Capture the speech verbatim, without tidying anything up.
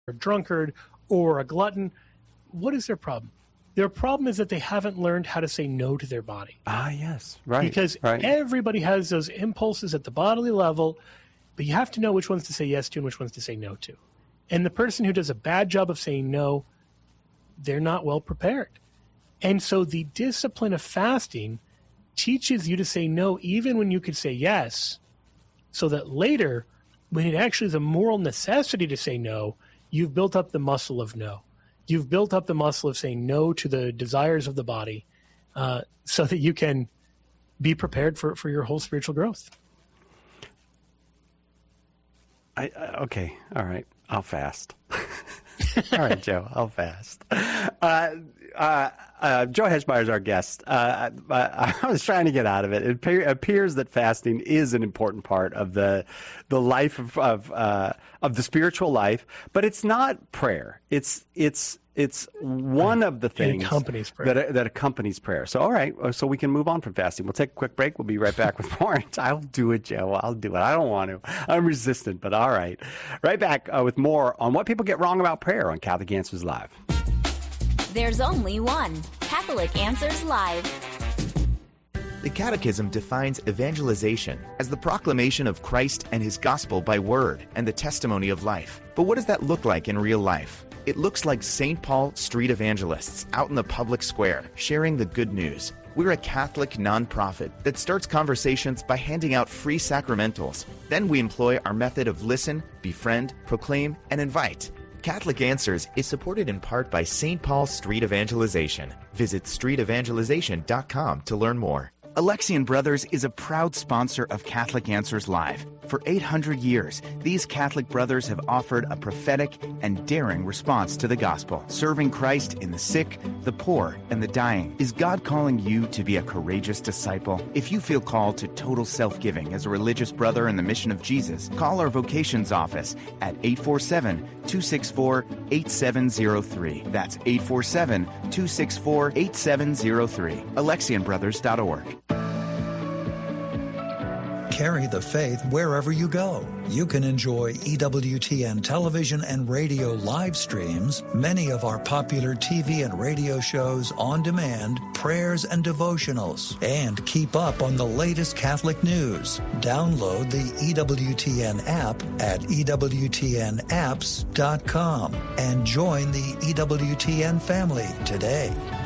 a drunkard or a glutton. What is their problem? Their problem is that they haven't learned how to say no to their body. Ah, yes, right. Because right. everybody has those impulses at the bodily level, but you have to know which ones to say yes to and which ones to say no to. And the person who does a bad job of saying no, they're not well prepared. And so the discipline of fasting teaches you to say no even when you could say yes, so that later, when it actually is a moral necessity to say no, you've built up the muscle of no. You've built up the muscle of saying no to the desires of the body uh, so that you can be prepared for, for your whole spiritual growth. I, uh, okay. All right. I'll fast. All right, Joe, I'll fast. Uh, uh, uh, Joe Heschmeyer is our guest. Uh, I, I was trying to get out of it. It appear, appears that fasting is an important part of the the life of of, uh, of the spiritual life, but it's not prayer. It's it's it's one of the things accompanies prayer. that that accompanies prayer. So, all right, so we can move on from fasting. We'll take a quick break. We'll be right back with more. I'll do it, Joe. I'll do it. I don't want to. I'm resistant, but all right. Right back uh, with more on what people get wrong about prayer on Catholic Answers Live. There's only one Catholic Answers Live. The Catechism defines evangelization as the proclamation of Christ and his gospel by word and the testimony of life. But what does that look like in real life? It looks like Saint Paul street evangelists out in the public square sharing the good news. We're a Catholic nonprofit that starts conversations by handing out free sacramentals. Then we employ our method of listen, befriend, proclaim, and invite. Catholic Answers is supported in part by Saint Paul Street Evangelization. Visit street evangelization dot com to learn more. Alexian Brothers is a proud sponsor of Catholic Answers Live. For eight hundred years, these Catholic brothers have offered a prophetic and daring response to the gospel, serving Christ in the sick, the poor, and the dying. Is God calling you to be a courageous disciple? If you feel called to total self-giving as a religious brother in the mission of Jesus, call our vocations office at eight four seven, two six four, eight seven zero three. That's eight four seven, two six four, eight seven zero three. Alexian Brothers dot org. Carry the faith wherever you go. You can enjoy E W T N television and radio live streams, many of our popular T V and radio shows on demand, prayers and devotionals, and keep up on the latest Catholic news. Download the E W T N app at E W T N apps dot com and join the E W T N family today.